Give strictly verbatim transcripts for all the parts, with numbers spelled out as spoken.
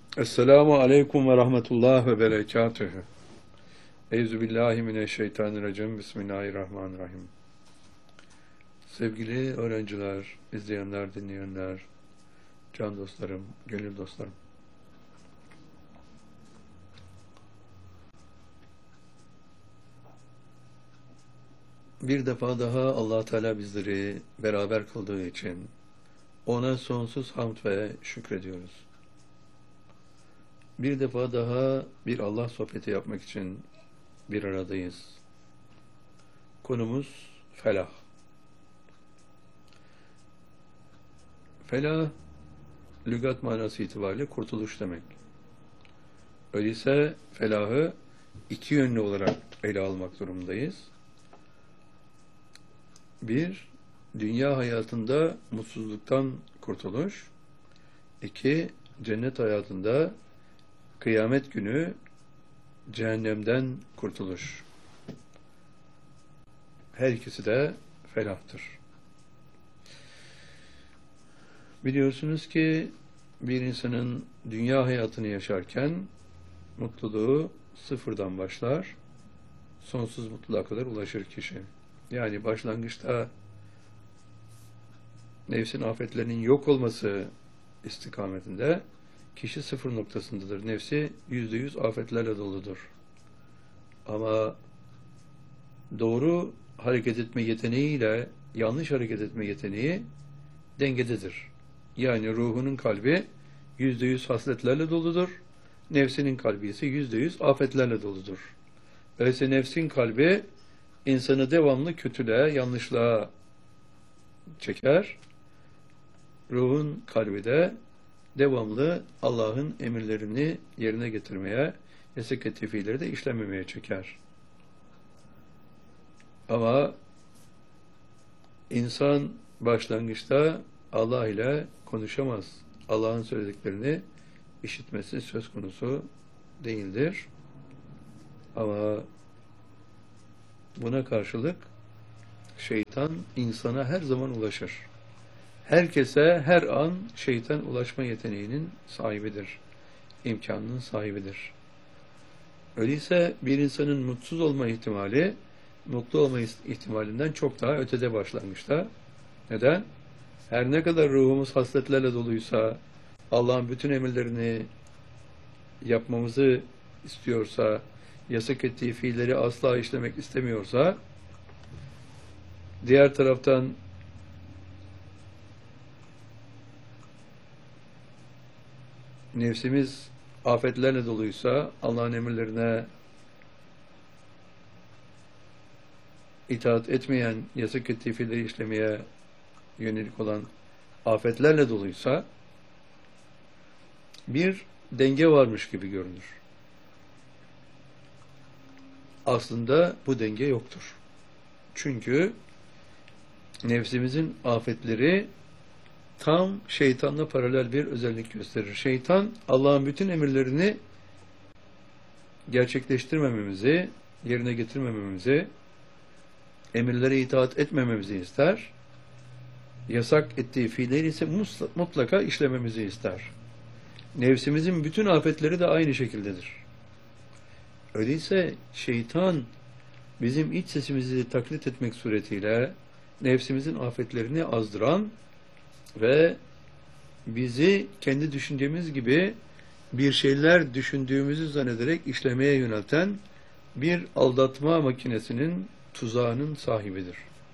Esselamu aleyküm ve rahmetullah ve berekatühü. Euzubillahimineşşeytanirracim. Bismillahirrahmanirrahim. Sevgili öğrenciler, izleyenler, dinleyenler, can dostlarım, gönül dostlarım. Bir defa daha Allah Teala bizleri beraber kıldığı için ona sonsuz hamd ve şükrediyoruz. Bir defa daha bir Allah sohbeti yapmak için bir aradayız. Konumuz felah. Felah, lügat manası itibariyle kurtuluş demek. Öyleyse felahı iki yönlü olarak ele almak durumundayız. Bir, dünya hayatında mutsuzluktan kurtuluş. İki, cennet hayatında kıyamet günü cehennemden kurtuluş. Her ikisi de felahtır. Biliyorsunuz ki bir insanın dünya hayatını yaşarken mutluluğu sıfırdan başlar, sonsuz mutluluğa kadar ulaşır kişi. Yani başlangıçta nefsin afetlerinin yok olması istikametinde kişi sıfır noktasındadır. Nefsi yüzde yüz afetlerle doludur. Ama doğru hareket etme yeteneğiyle yanlış hareket etme yeteneği dengededir. Yani ruhunun kalbi yüzde yüz hasletlerle doludur. Nefsinin kalbi ise yüzde yüz afetlerle doludur. Öyleyse nefsin kalbi insanı devamlı kötülüğe, yanlışlığa çeker. Ruhun kalbi de devamlı Allah'ın emirlerini yerine getirmeye, yasak-ı fiilleri de işlememeye çeker. Ama insan başlangıçta Allah ile konuşamaz. Allah'ın söylediklerini işitmesi söz konusu değildir. Ama buna karşılık şeytan insana her zaman ulaşır. Herkese her an şeytan ulaşma yeteneğinin sahibidir. İmkanının sahibidir. Öyleyse bir insanın mutsuz olma ihtimali, mutlu olma ihtimalinden çok daha ötede başlangıçta. Neden? Her ne kadar ruhumuz hasletlerle doluysa, Allah'ın bütün emirlerini yapmamızı istiyorsa, yasak ettiği fiilleri asla işlemek istemiyorsa, diğer taraftan nefsimiz afetlerle doluysa, Allah'ın emirlerine itaat etmeyen, yasak ettiği fiilleri işlemeye yönelik olan afetlerle doluysa, bir denge varmış gibi görünür. Aslında bu denge yoktur. Çünkü nefsimizin afetleri tam şeytanla paralel bir özellik gösterir. Şeytan, Allah'ın bütün emirlerini gerçekleştirmememizi, yerine getirmememizi, emirlere itaat etmememizi ister. Yasak ettiği fiilleri ise mutlaka işlememizi ister. Nefsimizin bütün afetleri de aynı şekildedir. Öyleyse şeytan bizim iç sesimizi taklit etmek suretiyle nefsimizin afetlerini azdıran ve bizi kendi düşüncemiz gibi bir şeyler düşündüğümüzü zannederek işlemeye yönelten bir aldatma makinesinin, tuzağının sahibidir.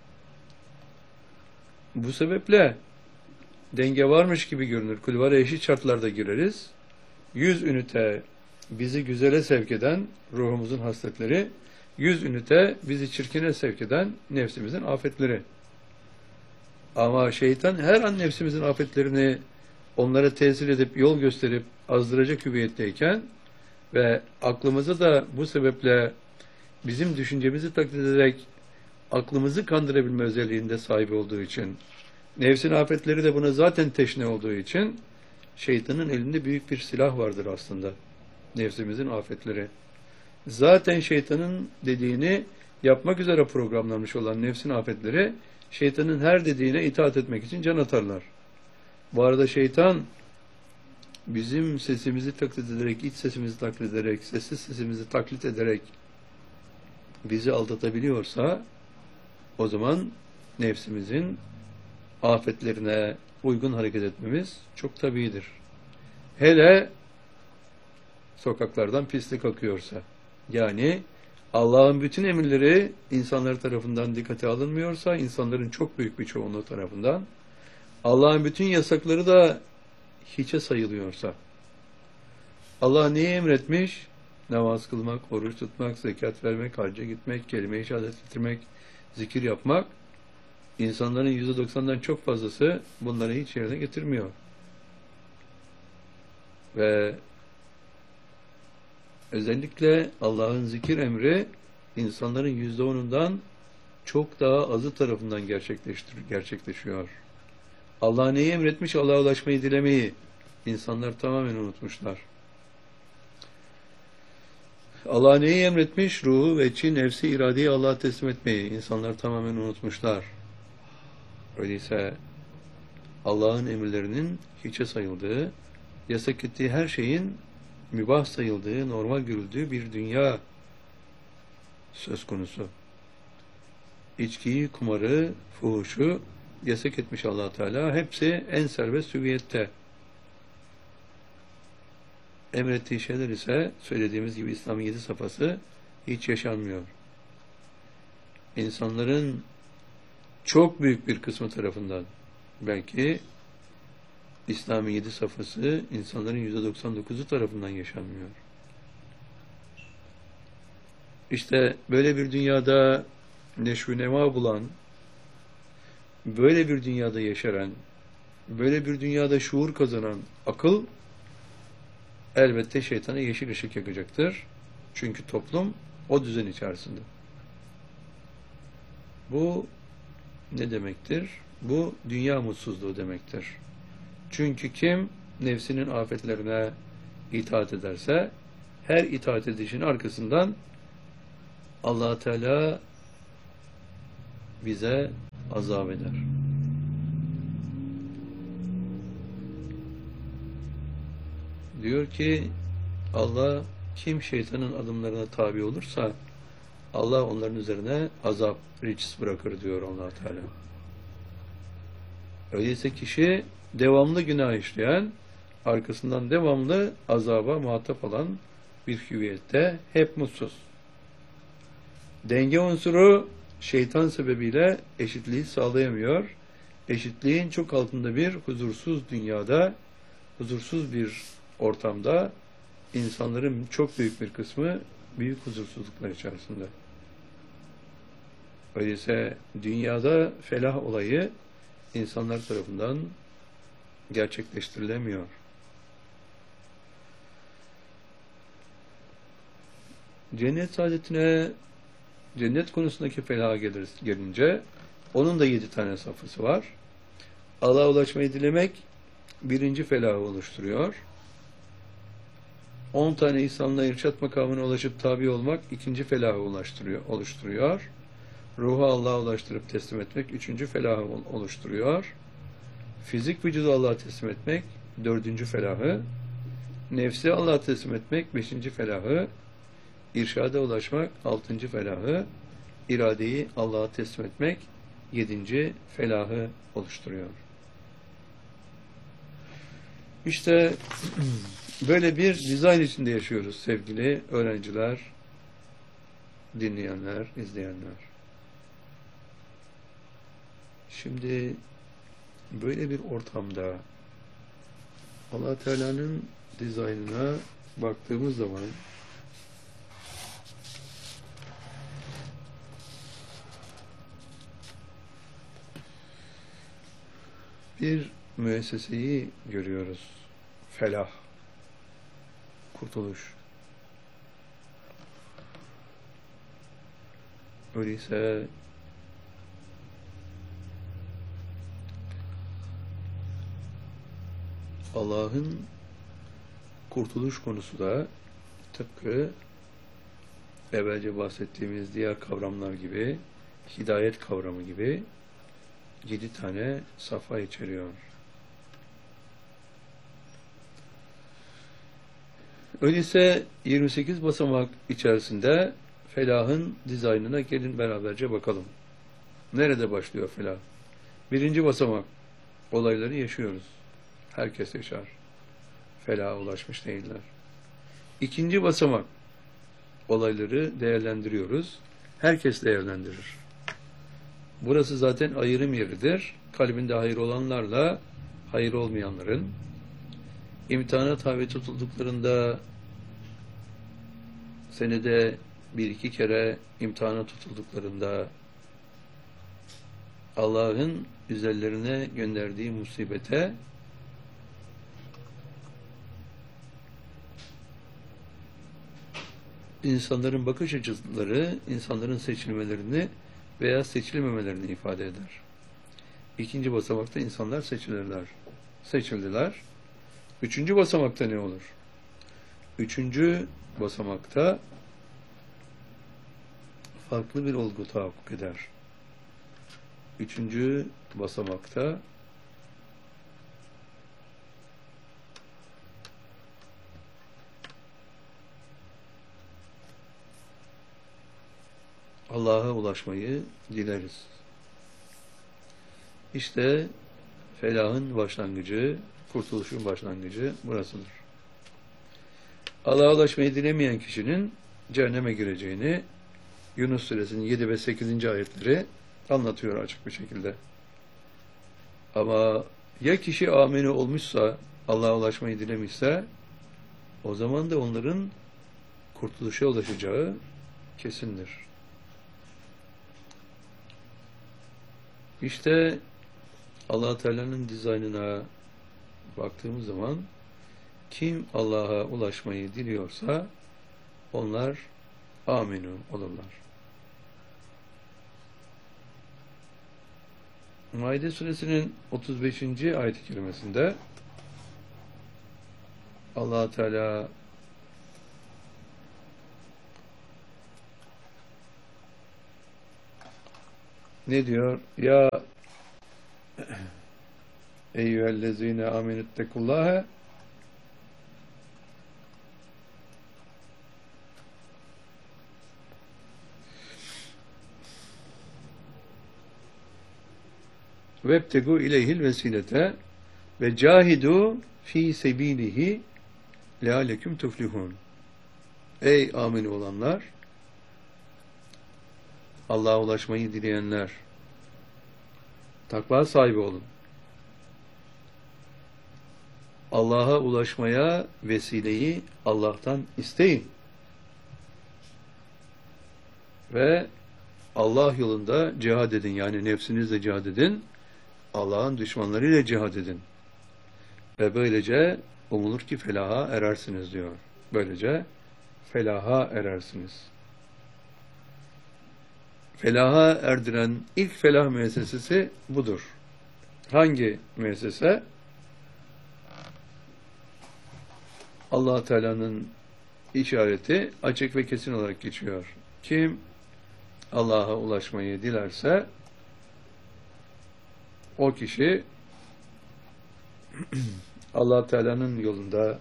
Bu sebeple denge varmış gibi görünür. Kulvara eşit şartlarda gireriz. yüz ünite bizi güzele sevk eden ruhumuzun hasletleri, yüz ünite bizi çirkine sevk eden nefsimizin afetleri. Ama şeytan her an nefsimizin afetlerini onlara tesir edip yol gösterip azdıracak hüviyetteyken ve aklımıza da bu sebeple bizim düşüncemizi taklit ederek aklımızı kandırabilme özelliğinde sahip olduğu için, nefsin afetleri de buna zaten teşne olduğu için şeytanın elinde büyük bir silah vardır aslında. Nefsimizin afetleri. Zaten şeytanın dediğini yapmak üzere programlanmış olan nefsin afetleri, şeytanın her dediğine itaat etmek için can atarlar. Bu arada şeytan bizim sesimizi taklit ederek, iç sesimizi taklit ederek, sessiz sesimizi taklit ederek bizi aldatabiliyorsa, o zaman nefsimizin afetlerine uygun hareket etmemiz çok tabiidir. Hele sokaklardan pislik akıyorsa, yani Allah'ın bütün emirleri insanlar tarafından dikkate alınmıyorsa, insanların çok büyük bir çoğunluğu tarafından, Allah'ın bütün yasakları da hiçe sayılıyorsa, Allah neyi emretmiş? Namaz kılmak, oruç tutmak, zekat vermek, hacca gitmek, kelime-i şehadet getirmek, zikir yapmak, insanların yüzde doksandan çok fazlası bunları hiç yerine getirmiyor. Ve özellikle Allah'ın zikir emri insanların yüzde onundan çok daha azı tarafından gerçekleşiyor. Allah neyi emretmiş? Allah'a ulaşmayı dilemeyi. İnsanlar tamamen unutmuşlar. Allah neyi emretmiş? Ruhu ve içi, nefsi, iradeyi Allah'a teslim etmeyi. İnsanlar tamamen unutmuşlar. Öyleyse Allah'ın emirlerinin hiçe sayıldığı, yasak ettiği her şeyin mübah sayıldığı, normal görüldüğü bir dünya söz konusu. İçkiyi, kumarı, fuhuşu yasak etmiş Allah Teala. Hepsi en serbest hüviyette. Emrettiği şeyler ise söylediğimiz gibi İslam'ın yedi safhası hiç yaşanmıyor. İnsanların çok büyük bir kısmı tarafından belki İslam'ın yedi safhası insanların yüzde doksan dokuzu tarafından yaşanmıyor. İşte böyle bir dünyada neşv-ü nema bulan, böyle bir dünyada yaşaran, böyle bir dünyada şuur kazanan akıl elbette şeytana yeşil ışık yakacaktır. Çünkü toplum o düzen içerisinde. Bu ne demektir? Bu dünya mutsuzluğu demektir. Çünkü kim nefsinin afetlerine itaat ederse, her itaat edişin arkasından Allah Teala bize azap eder. Diyor ki Allah, kim şeytanın adımlarına tabi olursa Allah onların üzerine azap, ricis bırakır diyor Allah Teala. Öyleyse kişi devamlı günah işleyen, arkasından devamlı azaba muhatap olan bir hüviyette hep mutsuz. Denge unsuru şeytan sebebiyle eşitliği sağlayamıyor. Eşitliğin çok altında bir huzursuz dünyada, huzursuz bir ortamda insanların çok büyük bir kısmı büyük huzursuzluklar içerisinde. Öyleyse dünyada felah olayı insanlar tarafından gerçekleştirilemiyor. Cennet saadetine, cennet konusundaki felaha gelir, gelince onun da yedi tane safhası var. Allah'a ulaşmayı dilemek birinci felahı oluşturuyor. On tane insanla irşat makamına ulaşıp tabi olmak ikinci felahı ulaştırıyor, oluşturuyor. Ruhu Allah'a ulaştırıp teslim etmek üçüncü felahı oluşturuyor. Fizik vücudu Allah'a teslim etmek dördüncü felahı. Nefsi Allah'a teslim etmek beşinci felahı. İrşada ulaşmak altıncı felahı. İradeyi Allah'a teslim etmek yedinci felahı oluşturuyor. İşte böyle bir dizayn içinde yaşıyoruz sevgili öğrenciler, dinleyenler, izleyenler. Şimdi böyle bir ortamda Allah Teala'nın dizaynına baktığımız zaman bir müesseseyi görüyoruz. Felah, kurtuluş. Öyleyse Allah'ın kurtuluş konusu da tıpkı evvelce bahsettiğimiz diğer kavramlar gibi, hidayet kavramı gibi yedi tane safha içeriyor. Öyleyse yirmi sekiz basamak içerisinde felahın dizaynına gelin beraberce bakalım. Nerede başlıyor felah? Birinci basamak. Olayları yaşıyoruz. Herkes yaşar. Felaha ulaşmış değiller. İkinci basamak. Olayları değerlendiriyoruz. Herkes değerlendirir. Burası zaten ayrım yeridir. Kalbinde hayır olanlarla hayır olmayanların, imtihana tabi tutulduklarında senede bir iki kere imtihana tutulduklarında Allah'ın üzerlerine gönderdiği musibete insanların bakış açıları, insanların seçilmelerini veya seçilmemelerini ifade eder. İkinci basamakta insanlar seçilirler. Seçildiler. Üçüncü basamakta ne olur? Üçüncü basamakta farklı bir olgu tahakkuk eder. Üçüncü basamakta Allah'a ulaşmayı dileriz. İşte felahın başlangıcı, kurtuluşun başlangıcı burasıdır. Allah'a ulaşmayı dilemeyen kişinin cehenneme gireceğini Yunus Suresinin yedi ve sekizinci ayetleri anlatıyor açık bir şekilde. Ama ya kişi amini olmuşsa, Allah'a ulaşmayı dilemişse, o zaman da onların kurtuluşa ulaşacağı kesindir. İşte Allah Teala'nın dizaynına baktığımız zaman kim Allah'a ulaşmayı diliyorsa onlar aminu olurlar. Maide suresinin otuz beşinci ayet-i kerimesinde Allah Teala ne diyor? Ya eyyühellezine aminüttekullâhe vebtegu ileyhil vesilete ve cahidu fi sebilihi lealeküm tuflihun. Ey amin olanlar, Allah'a ulaşmayı dileyenler, takva sahibi olun. Allah'a ulaşmaya vesileyi Allah'tan isteyin. Ve Allah yolunda cihad edin. Yani nefsinizle cihad edin. Allah'ın düşmanlarıyla cihad edin. Ve böylece umulur ki felaha erersiniz diyor. Böylece felaha erersiniz. Felaha erdiren ilk felah müessesesi budur. Hangi müessese? Allah Teala'nın işareti açık ve kesin olarak geçiyor. Kim Allah'a ulaşmayı dilerse o kişi Allah Teala'nın yolunda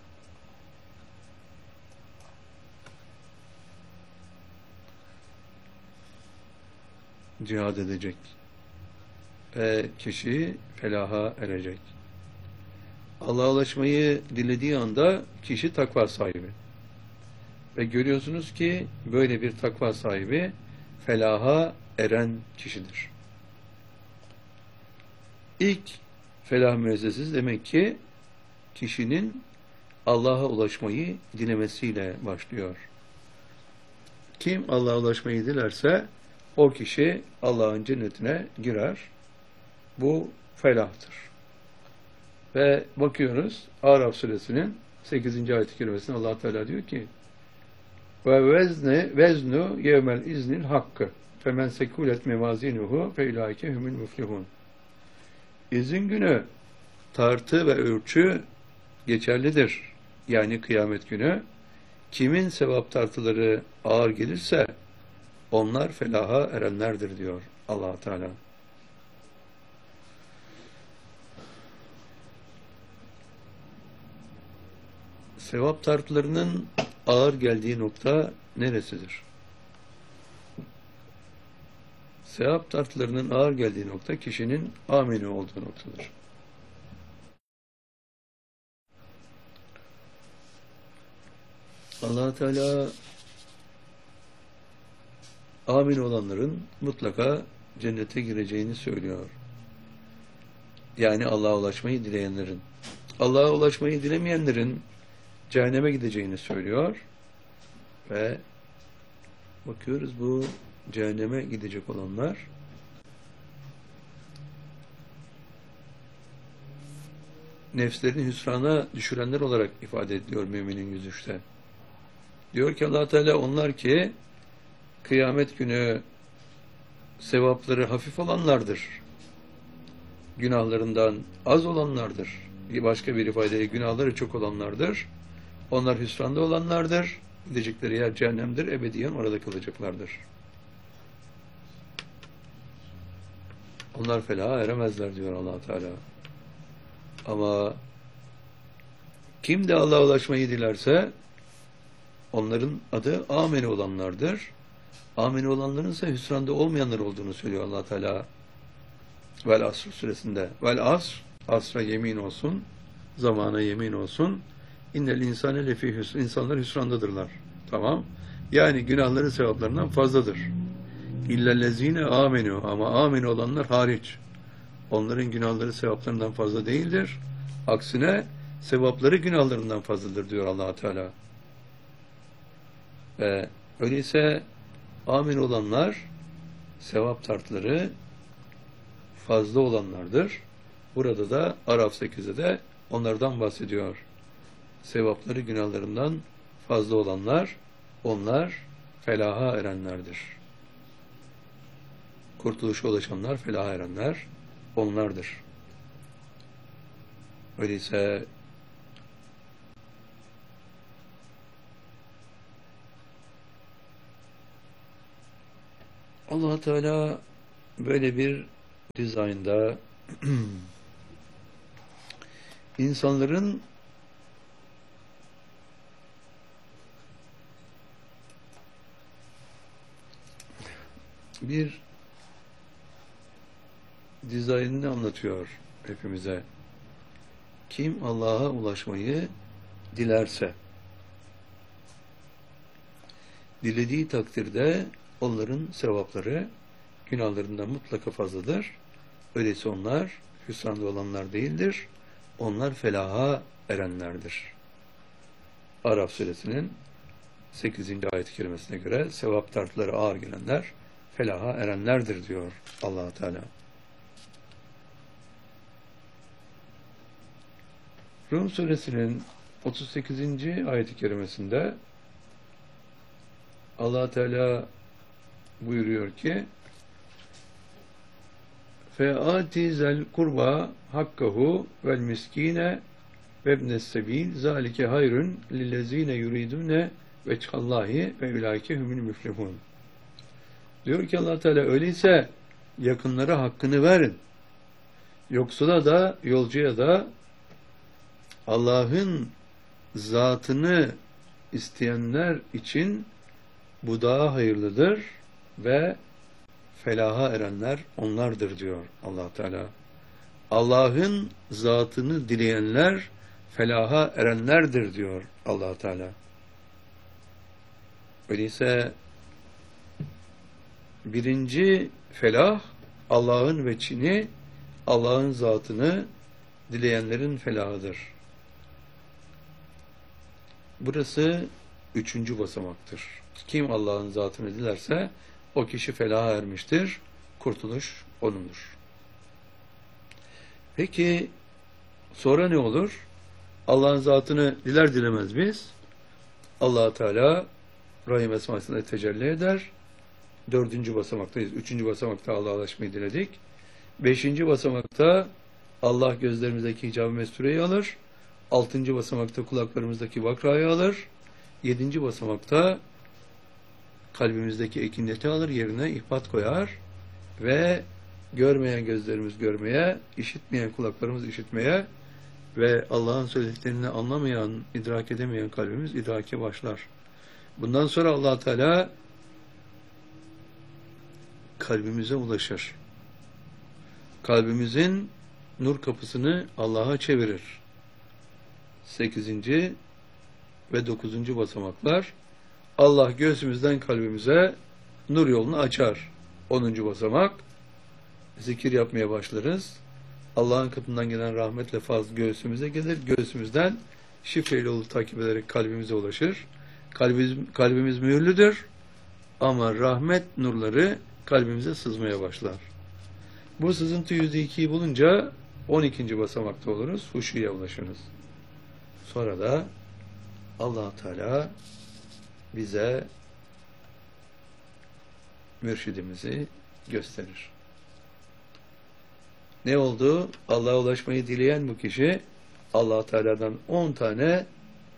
cihad edecek ve kişi felaha erecek. Allah'a ulaşmayı dilediği anda kişi takva sahibi. Ve görüyorsunuz ki böyle bir takva sahibi felaha eren kişidir. İlk felah müessesesi demek ki kişinin Allah'a ulaşmayı dilemesiyle başlıyor. Kim Allah'a ulaşmayı dilerse o kişi Allah'ın cennetine girer. Bu felahtır. Ve bakıyoruz Araf suresinin sekizinci ayet-i kerimesinde Allah Teala diyor ki ve vezne veznu yevmel iznil hakkı femen sekulet mevazinuhu fe ilaike humul muflihun. İzin günü tartı ve ölçü geçerlidir. Yani kıyamet günü kimin sevap tartıları ağır gelirse onlar felaha erenlerdir diyor Allah Teala. Sevap tartılarının ağır geldiği nokta neresidir? Sevap tartılarının ağır geldiği nokta kişinin amini olduğu noktadır. Allah Teala amin olanların mutlaka cennete gireceğini söylüyor. Yani Allah'a ulaşmayı dileyenlerin. Allah'a ulaşmayı dilemeyenlerin cehenneme gideceğini söylüyor. Ve bakıyoruz bu cehenneme gidecek olanlar nefslerini hüsrana düşürenler olarak ifade ediliyor Müminin yüz üçte. Diyor ki Allah Teala onlar ki kıyamet günü sevapları hafif olanlardır. Günahlarından az olanlardır. Bir başka bir ifadeyle günahları çok olanlardır. Onlar hüsranda olanlardır. Gidecekleri yer cehennemdir. Ebediyen orada kalacaklardır. Onlar felaha eremezler diyor Allah Teala. Ama kim de Allah'a ulaşmayı dilerse onların adı ameni olanlardır. Ameni olanların ise hüsranda olmayanlar olduğunu söylüyor Allah Teala. Vel Asr suresinde. Vel Asr, asra yemin olsun, zamana yemin olsun. İnnel insane lefî hüsr. İnsanlar hüsrandadırlar. Tamam. Yani günahları sevaplarından fazladır. İllellezine amenu. Ama ameni olanlar hariç. Onların günahları sevaplarından fazla değildir. Aksine sevapları günahlarından fazladır diyor Allah Teala. Ve öyleyse amin olanlar sevap tartları fazla olanlardır. Burada da Araf sekizde de onlardan bahsediyor. Sevapları günahlarından fazla olanlar, onlar felaha erenlerdir. Kurtuluşa ulaşanlar, felaha erenler onlardır. Öyleyse Allah Teala böyle bir dizaynda insanların bir dizaynını anlatıyor hepimize. Kim Allah'a ulaşmayı dilerse, dilediği takdirde onların sevapları günahlarından mutlaka fazladır. Öyleyse onlar hüsranda olanlar değildir. Onlar felaha erenlerdir. Araf suresinin sekizinci ayet-i kerimesine göre sevap tartıları ağır gelenler felaha erenlerdir diyor Allah Teala. Rum suresinin otuz sekizinci ayet-i kerimesinde Allah Teala buyuruyor ki fe'ati zel kurba hakkahu vel miskine ve ibnes sebil zalike hayrun lillezine yuridune veçhallahi ve ulaike humul müflihun. Diyor ki Allah Teala öyleyse yakınlara hakkını verin. Yoksula da yolcuya da Allah'ın zatını isteyenler için bu daha hayırlıdır ve felaha erenler onlardır diyor Allah Teala. Allah'ın zatını dileyenler felaha erenlerdir diyor Allah Teala. Öyleyse birinci felah Allah'ın veçhini, Allah'ın zatını dileyenlerin felahıdır. Burası üçüncü basamaktır. Kim Allah'ın zatını dilerse o kişi felaha ermiştir. Kurtuluş onundur. Peki sonra ne olur? Allah'ın zatını diler dilemez biz. Allah Teala Rahim esmasında tecelli eder. Dördüncü basamaktayız. Üçüncü basamakta Allah'a ulaşmayı diledik. Beşinci basamakta Allah gözlerimizdeki hicab-ı mestureyi alır. Altıncı basamakta kulaklarımızdaki vakrayı alır. Yedinci basamakta kalbimizdeki ekineti alır, yerine ihbat koyar ve görmeyen gözlerimiz görmeye, işitmeyen kulaklarımız işitmeye, ve Allah'ın söylediklerini anlamayan, idrak edemeyen kalbimiz idrake başlar. Bundan sonra Allah Teala kalbimize ulaşır. Kalbimizin nur kapısını Allah'a çevirir. Sekizinci ve dokuzuncu basamaklar, Allah göğsümüzden kalbimize nur yolunu açar. Onuncu basamak, zikir yapmaya başlarız. Allah'ın katından gelen rahmetle fazl göğsümüze gelir. Göğsümüzden şifre yolu takip ederek kalbimize ulaşır. Kalbimiz, kalbimiz mühürlüdür ama rahmet nurları kalbimize sızmaya başlar. Bu sızıntı yüzde ikiyi bulunca on ikinci basamakta oluruz. Huşuya ulaşırız. Sonra da Allah Teala bize mürşidimizi gösterir. Ne oldu? Allah'a ulaşmayı dileyen bu kişi Allah Teala'dan on tane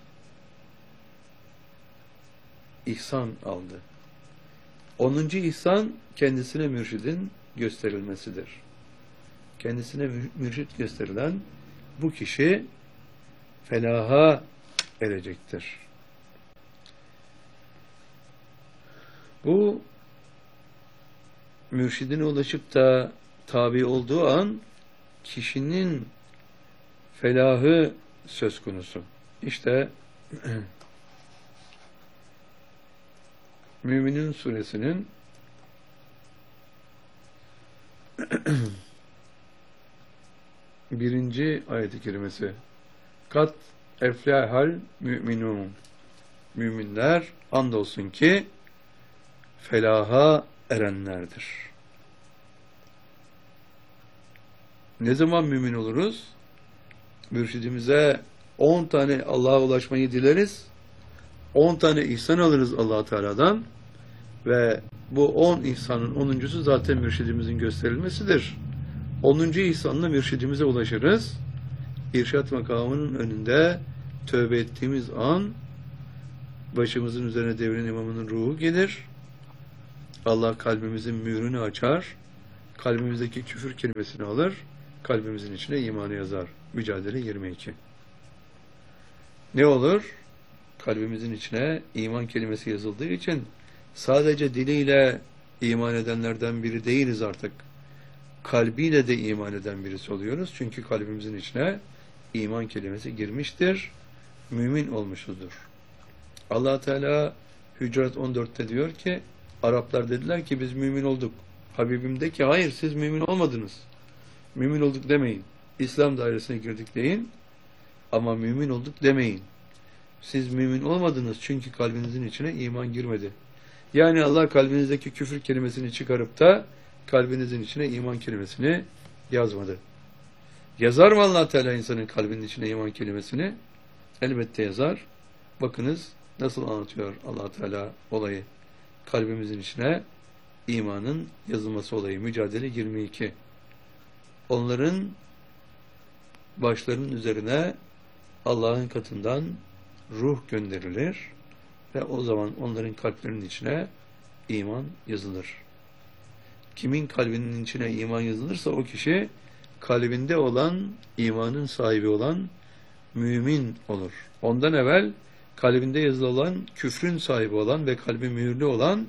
ihsan aldı. onuncu ihsan kendisine mürşidin gösterilmesidir. Kendisine mürşid gösterilen bu kişi felaha erecektir. Bu mürşidine ulaşıp da tabi olduğu an kişinin felahı söz konusu. İşte Müminin suresinin birinci ayet-i kerimesi, kat eflahal müminun, müminler andolsun ki felaha erenlerdir. Ne zaman mümin oluruz? Mürşidimize on tane Allah'a ulaşmayı dileriz. on tane ihsan alırız Allah Teala'dan ve bu on ihsanın onuncusu zaten mürşidimizin gösterilmesidir. onuncu ihsanla mürşidimize ulaşırız. İrşad makamının önünde tövbe ettiğimiz an başımızın üzerine devrin imamının ruhu gelir. Allah kalbimizin mührünü açar. Kalbimizdeki küfür kelimesini alır. Kalbimizin içine imanı yazar. Mücadele yirmi iki. Ne olur? Kalbimizin içine iman kelimesi yazıldığı için sadece diliyle iman edenlerden biri değiliz artık. Kalbiyle de iman eden birisi oluyoruz. Çünkü kalbimizin içine iman kelimesi girmiştir. Mümin olmuşuzdur. Allah Teala Hücurat on dörtte diyor ki, Araplar dediler ki biz mümin olduk. Habibim de ki hayır siz mümin olmadınız. Mümin olduk demeyin. İslam dairesine girdik deyin. Ama mümin olduk demeyin. Siz mümin olmadınız çünkü kalbinizin içine iman girmedi. Yani Allah kalbinizdeki küfür kelimesini çıkarıp da kalbinizin içine iman kelimesini yazmadı. Yazar mı Allah Teala insanın kalbinin içine iman kelimesini? Elbette yazar. Bakınız nasıl anlatıyor Allah Teala olayı. Kalbimizin içine imanın yazılması olayı. Mücadele yirmi iki. Onların başlarının üzerine Allah'ın katından ruh gönderilir ve o zaman onların kalplerinin içine iman yazılır. Kimin kalbinin içine iman yazılırsa o kişi kalbinde olan, imanın sahibi olan mümin olur. Ondan evvel kalbinde yazılı olan, küfrün sahibi olan ve kalbi mühürlü olan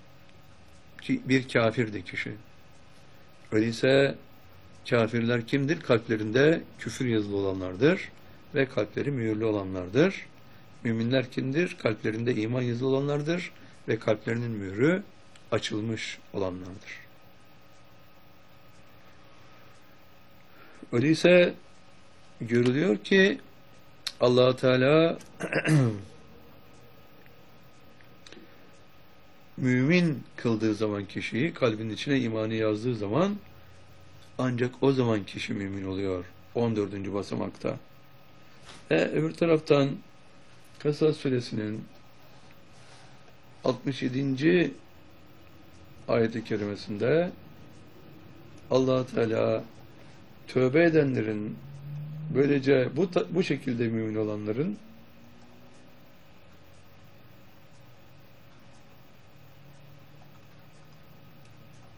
bir kafirdi kişi. Öyleyse kafirler kimdir? Kalplerinde küfür yazılı olanlardır ve kalpleri mühürlü olanlardır. Müminler kimdir? Kalplerinde iman yazılı olanlardır ve kalplerinin mührü açılmış olanlardır. Öyleyse görülüyor ki Allah Teala mümin kıldığı zaman kişiyi, kalbinin içine imanı yazdığı zaman ancak o zaman kişi mümin oluyor. on dördüncü basamakta. Ve öbür taraftan Kasas suresinin altmış yedinci ayet-i kerimesinde Allah Teala tövbe edenlerin, böylece bu bu şekilde mümin olanların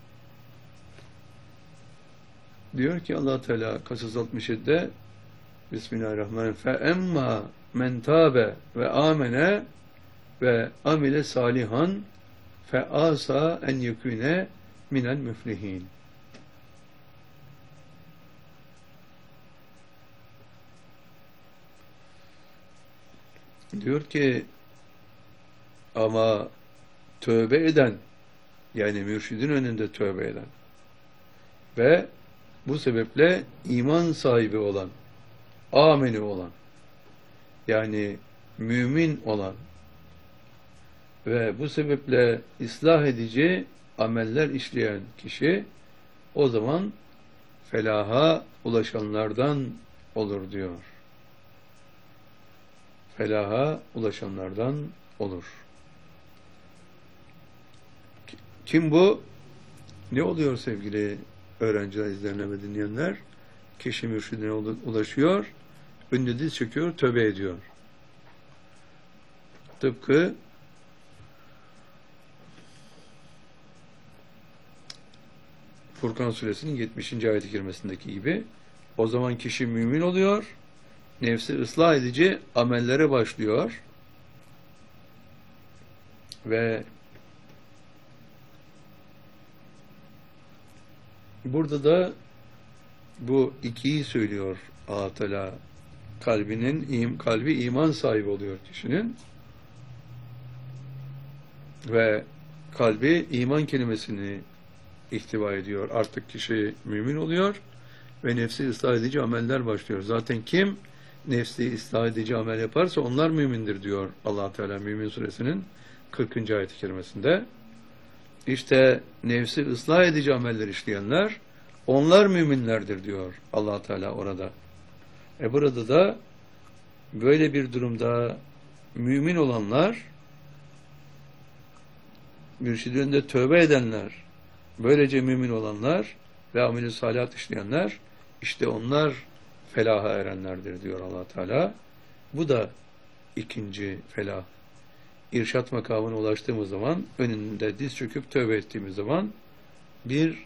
diyor ki Allah Teala Kasas altmış yedide Bismillahirrahmanirrahim. Fe emma men tabe ve amene ve amile salihan fe asa en yekune minel müflihin. Diyor ki ama tövbe eden, yani mürşidin önünde tövbe eden ve bu sebeple iman sahibi olan, ameni olan, yani mümin olan ve bu sebeple ıslah edici ameller işleyen kişi o zaman felaha ulaşanlardan olur diyor. Felaha ulaşanlardan olur. Kim bu? Ne oluyor sevgili öğrenciler, izleyenler ve dinleyenler? Kişi mürşidine ulaşıyor, önüne diz çöküyor, tövbe ediyor. Tıpkı Furkan Suresinin yetmişinci ayet-i kerimesindeki gibi o zaman kişi mümin oluyor, nefsi ıslah edici amellere başlıyor ve burada da bu ikiyi söylüyor Allah Teala. Kalbinin, kalbi iman sahibi oluyor kişinin ve kalbi iman kelimesini ihtiva ediyor. Artık kişi mümin oluyor ve nefsi ıslah edici ameller başlıyor. Zaten kim nefsi ıslah edici amel yaparsa onlar mümindir diyor Allah Teala Mümin Suresinin kırkıncı ayet-i kerimesinde. İşte nefsi ıslah edici ameller işleyenler onlar müminlerdir diyor Allah Teala orada. E burada da böyle bir durumda mümin olanlar, mürşid önünde tövbe edenler, böylece mümin olanlar ve amel-i salihat işleyenler, işte onlar felaha erenlerdir diyor Allah Teala. Bu da ikinci felah. İrşat makamına ulaştığımız zaman, önünde diz çöküp tövbe ettiğimiz zaman bir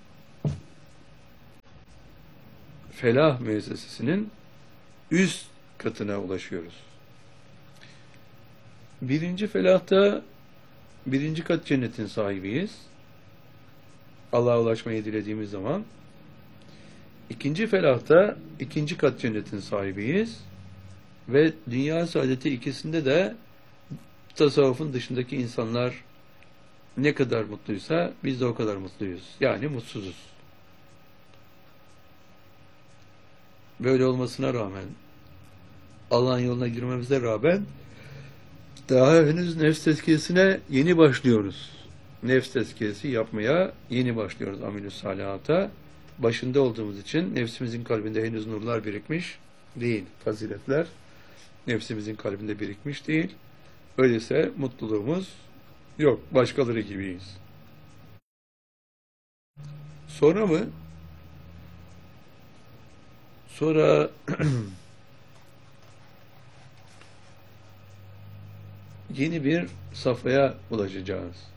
felah müessesesinin üst katına ulaşıyoruz. Birinci felahta birinci kat cennetin sahibiyiz. Allah'a ulaşmayı dilediğimiz zaman. İkinci felahta ikinci kat cennetin sahibiyiz. Ve dünya saadeti ikisinde de tasavvufun dışındaki insanlar ne kadar mutluysa biz de o kadar mutluyuz. Yani mutsuzuz. Böyle olmasına rağmen, Allah'ın yoluna girmemize rağmen daha henüz nefs tezkiyesine yeni başlıyoruz. Nefs tezkiyesi yapmaya yeni başlıyoruz amel-i salihata. Başında olduğumuz için nefsimizin kalbinde henüz nurlar birikmiş değil. Faziletler nefsimizin kalbinde birikmiş değil. Öyleyse mutluluğumuz yok. Başkaları gibiyiz. Sonra mı? Sonra yeni bir safhaya ulaşacağız.